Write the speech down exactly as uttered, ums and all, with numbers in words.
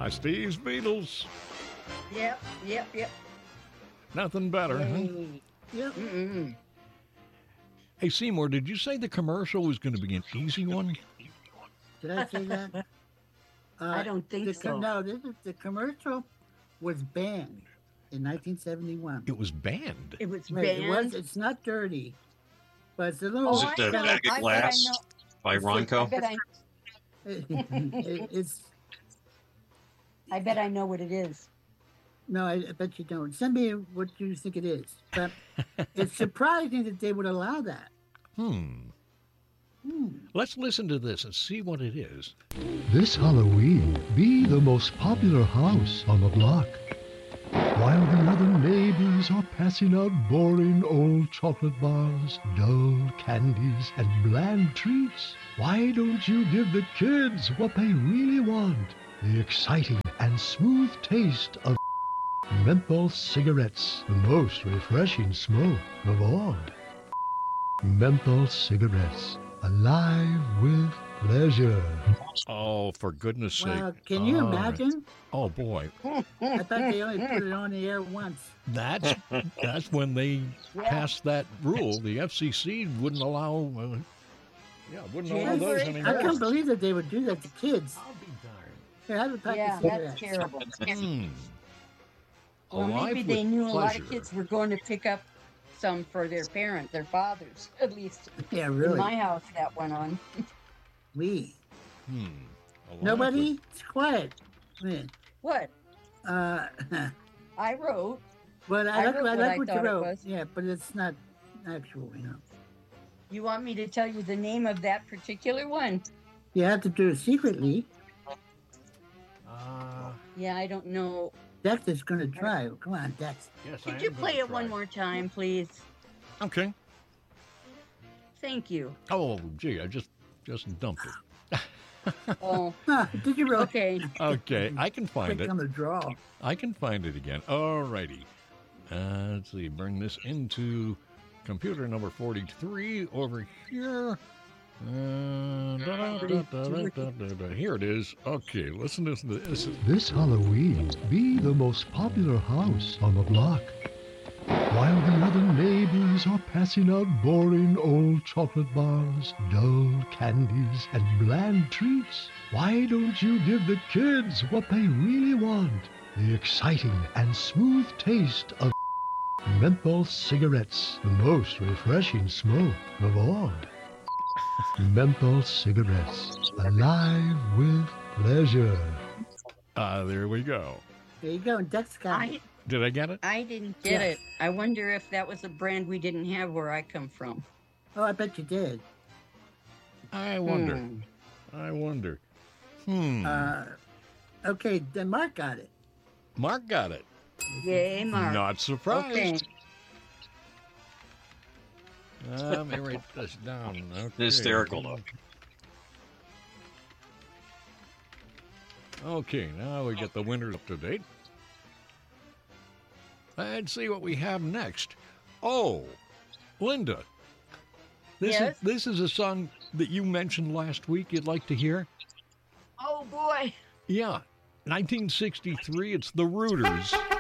Steve's Beatles. Yep, yep, yep. Nothing better, huh? Yay. Yep. Mm-mm. Hey, Seymour, did you say the commercial was going to be an easy one? Did I say that? Uh, I don't think the, so. No, this is, the commercial was banned in nineteen seventy-one. It was banned. It was Right, banned. it was. It's not dirty, but it's a little. Oh, Is it I the know. Bag of I bet I Glass know. by I Ronco? bet I, it- it- it's I bet I know what it is. no, I, I bet you don't. Send me what you think it is. But it's surprising that they would allow that. Hmm. Hmm. Let's listen to this and see what it is. This Halloween, be the most popular house on the block. While the other neighbors are passing out boring old chocolate bars, dull candies, and bland treats, why don't you give the kids what they really want? The exciting and smooth taste of menthol cigarettes, the most refreshing smoke of all. Menthol cigarettes, alive with pleasure. Oh, for goodness sake. Wow, can you All right. imagine? Oh, boy. I thought they only put it on the air once. That's that's when they passed that rule. The F C C wouldn't allow, uh, yeah, wouldn't allow those January anymore. I can't believe that they would do that to kids. I'll be darned. Here, have a pack Yeah, of that's cigarettes. terrible. Hmm. Well, Alive maybe they with knew a lot pleasure. of kids were going to pick up some for their parent, their fathers. At least Yeah, in really. my house, that went on. We. Hmm. Alive Nobody? with- It's quiet. Man. What? Uh, I wrote. but I, I like, wrote I what like I what you thought it wrote. was. Yeah, but it's not actual, you know. You want me to tell you the name of that particular one? You have to do it secretly. Uh, Yeah, I don't know. Dex is going to try. Come on, Dex. yes, I Could am you gonna play it try. one more time, please? Okay. Thank you. Oh, gee, I just just dumped it. Oh, Huh, did you roll? okay. Okay, I can find Quick it. on the draw. I can find it again. All righty. Uh, let's see. Bring this into computer number forty-three over here. Uh, da, da, da, da, da, da, da. Here it is. Okay, listen to this. This Halloween, be the most popular house on the block. While the other neighbors are passing out boring old chocolate bars, dull candies, and bland treats, why don't you give the kids what they really want? The exciting and smooth taste of menthol cigarettes, the most refreshing smoke of all. Menthol cigarettes, alive with pleasure. Uh, there we go. There you go. And Dex got it. I Did I get it? I didn't get Yeah. it. I wonder if that was a brand we didn't have where I come from. Oh, I bet you did. I wonder. Hmm. I wonder. Hmm. Uh, okay, then Mark got it. Mark got it. Yay, Mark. Not surprised. Okay. Uh, let me write this down. Okay. Hysterical look. Okay, now we get the winners up to date. Let's see what we have next. Oh, Linda. This Yes? is this is a song that you mentioned last week you'd like to hear. Oh boy. Yeah. nineteen sixty-three, it's the Rooters.